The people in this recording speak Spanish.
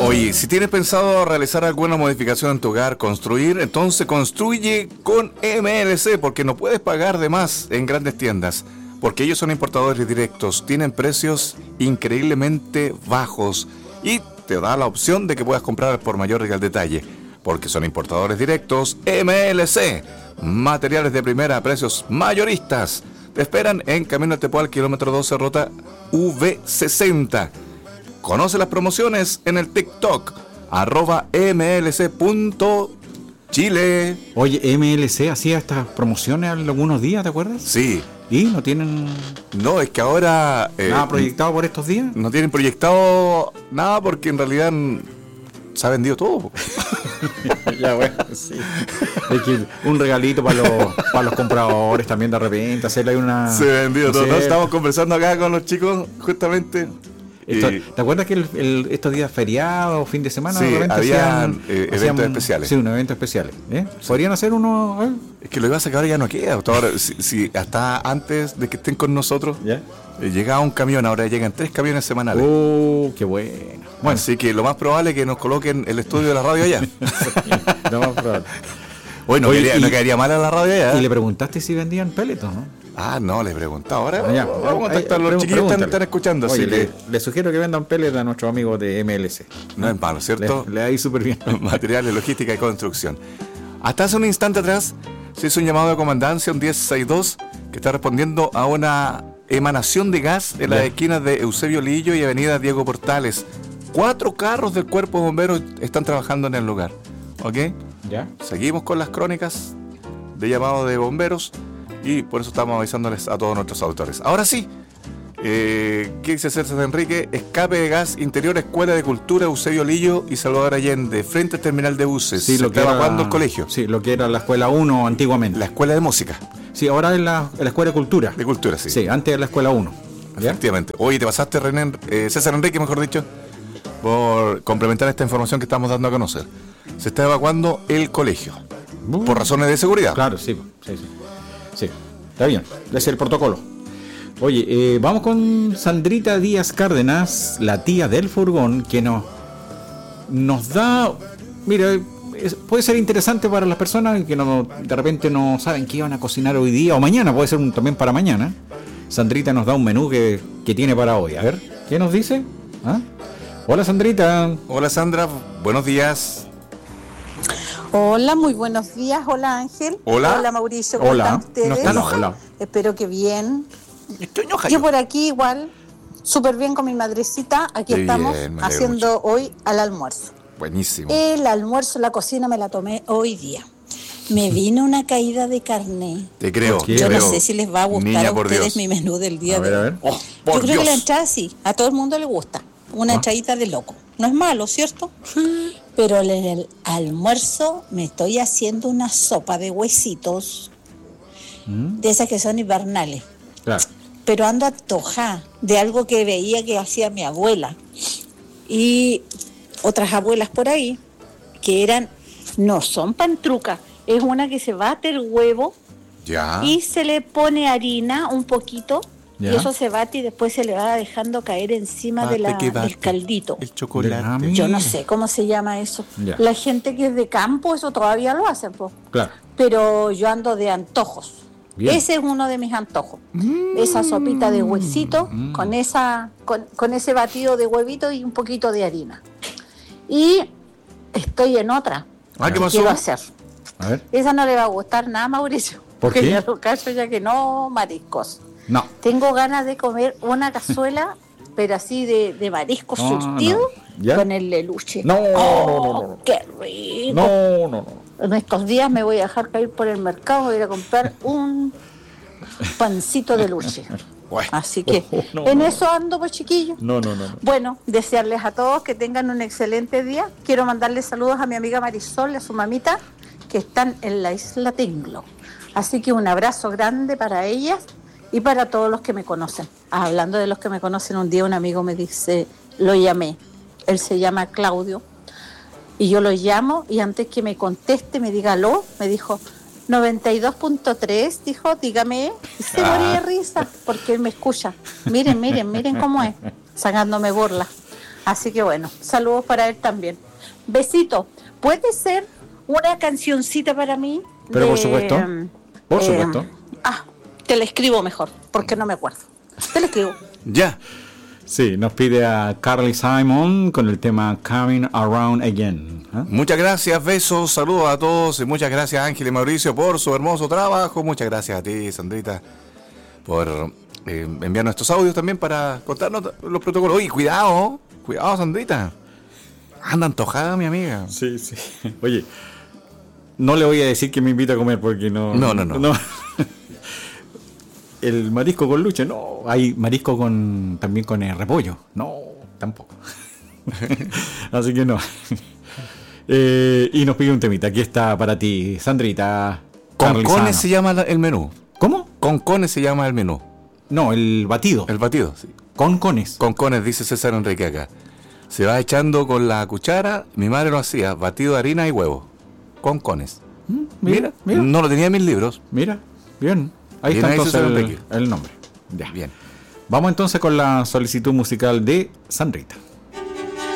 Oye, si tienes pensado realizar alguna modificación en tu hogar, construir, entonces construye con MLC, porque no puedes pagar de más en grandes tiendas, porque ellos son importadores directos, tienen precios increíblemente bajos y te da la opción de que puedas comprar por mayor y al detalle, porque son importadores directos. MLC, materiales de primera a precios mayoristas. Te esperan en Camino al Tepual, kilómetro 12, ruta V60. Conoce las promociones en el TikTok, @mlc.chile. Oye, MLC hacía estas promociones algunos días, ¿te acuerdas? Sí. ¿Y no tienen No, es que ahora... nada proyectado por estos días? No tienen proyectado nada porque en realidad se ha vendido todo. Ya, bueno, sí. Es que un regalito para los compradores también de repente, hacerle ahí una... Se vendió no todo. sé. ¿No? Estamos conversando acá con los chicos justamente... ¿Te acuerdas que estos días feriados, fin de semana, sí, de repente habían eventos especiales? Sí, unos eventos especiales. ¿Podrían hacer uno? Es que lo que pasa es que ahora ya no queda. Ahora, si hasta antes de que estén con nosotros, ¿Ya? llegaba un camión, ahora llegan 3 camiones semanales. Qué bueno. Bueno, Así que lo más probable es que nos coloquen el estudio de la radio allá. lo más probable. Bueno, Oye, no quedaría mal a la radio allá. Y le preguntaste si vendían peletos, ¿no? Ah, no, le pregunté ahora. Ya, Vamos a contactar a los chiquillos que están escuchando. Oye, Así que le sugiero que vendan pellets a nuestros amigos de MLC. no es malo, ¿cierto? Le da ahí súper bien. Materiales, logística y construcción. Hasta hace un instante atrás se hizo un llamado de comandancia, un 1062, que está respondiendo a una emanación de gas en las esquinas de Eusebio Lillo y avenida Diego Portales. 4 carros del cuerpo de bomberos están trabajando en el lugar. ¿Ok? ¿Ya? Seguimos con las crónicas de llamado de bomberos y por eso estamos avisándoles a todos nuestros auditores. Ahora sí, ¿qué dice César Enrique? Escape de gas interior, Escuela de Cultura Eusebio Lillo y Salvador Allende, frente al terminal de buses. Sí, lo que está era evacuando el colegio. Sí, lo que era la escuela 1 antiguamente. La escuela de música. Sí, ahora es la escuela de cultura. De cultura, sí. Sí, antes era la escuela 1. ¿Ya? Efectivamente. Oye, te pasaste, René, César Enrique, mejor dicho, por complementar esta información que estamos dando a conocer. Se está evacuando el colegio. Por razones de seguridad. Claro, sí. Está bien, ese es el protocolo. Oye, vamos con Sandrita Díaz Cárdenas, la tía del furgón, que nos da... Mira, puede ser interesante para las personas que de repente no saben qué iban a cocinar hoy día o mañana, puede ser también para mañana. Sandrita nos da un menú que tiene para hoy. A ver, ¿qué nos dice? ¿Ah? Hola, Sandrita. Hola, Sandra, buenos días. Hola, muy buenos días. Hola, Ángel. Hola. Hola, Mauricio. ¿Cómo Hola. están ustedes? No está enojada. Espero que bien. Estoy enojado. Yo por aquí igual, súper bien con mi madrecita. Aquí Qué estamos bien, me alegro haciendo hoy al almuerzo. Buenísimo. El almuerzo, la cocina me la tomé hoy día. Me vino una caída de carne. Te creo. ¿Qué? Yo te no creo. sé si les va a gustar Niña, a por ustedes Dios. mi menú del día A ver, de a hoy. ver. Oh, Yo por creo Dios. que la entrada sí, a todo el mundo le gusta. Una entradita de loco. No es malo, ¿cierto? Pero en el almuerzo me estoy haciendo una sopa de huesitos, de esas que son invernales. Claro. Pero ando antojada de algo que veía que hacía mi abuela. Y otras abuelas por ahí, que no son pantrucas, es una que se bate el huevo Ya. y se le pone harina un poquito. Ya. Y eso se bate y después se le va dejando caer encima Bate que bate. del caldito. El chocolate. Ah, mira. Yo no sé cómo se llama eso. Ya. La gente que es de campo, eso todavía lo hacen, po. Claro. Pero yo ando de antojos. Bien. Ese es uno de mis antojos. Esa sopita de huesito con ese batido de huevito y un poquito de harina. Y estoy en otra. Ah, ¿qué que pasó? quiero hacer. A ver. Esa no le va a gustar nada a Mauricio. ¿Por porque qué? ya lo cacho ya que no mariscos. No. Tengo ganas de comer una cazuela, pero así de mariscos No, surtidos no. ¿Ya? con el leluche. No, Oh, no. ¡qué rico! No. En estos días me voy a dejar caer por el mercado, voy a ir a comprar un pancito de luche. Bueno. Así que No, en no. eso ando, pues, chiquillos. No. Bueno, desearles a todos que tengan un excelente día. Quiero mandarles saludos a mi amiga Marisol y a su mamita, que están en la isla Tinglo. Así que un abrazo grande para ellas y para todos los que me conocen. Hablando de los que me conocen, un día un amigo me dice, lo llamé, él se llama Claudio, y yo lo llamo y antes que me conteste, me diga aló, me dijo 92.3, dijo, dígame, y se moría de risa porque él me escucha. Miren cómo es, sacándome burla. Así que bueno, saludos para él también. Besito. ¿Puede ser una cancioncita para mí? Pero por supuesto. Por supuesto. Te la escribo mejor, porque no me acuerdo. Te la escribo. Ya. Sí, nos pide a Carly Simon con el tema Coming Around Again. Muchas gracias, besos, saludos a todos y muchas gracias Ángel y Mauricio por su hermoso trabajo. Muchas gracias a ti, Sandrita, por enviarnos estos audios también para contarnos los protocolos. Oye, cuidado, Sandrita. Anda antojada, mi amiga. Sí. Oye, no le voy a decir que me invita a comer porque no. No. El marisco con luche, no. Hay marisco también con repollo. No, tampoco. Así que no. Y nos pide un temita. Aquí está para ti, Sandrita. Concones se llama el menú. ¿Cómo? Concones se llama el menú. No, el batido. El batido, sí. Concones. Concones, dice César Enrique acá. Se va echando con la cuchara. Mi madre lo hacía, batido de harina y huevo. Concones. Mira. No lo tenía en mis libros. Mira, bien. Ahí está entonces el nombre. Ya. Bien. Vamos entonces con la solicitud musical de Sandrita.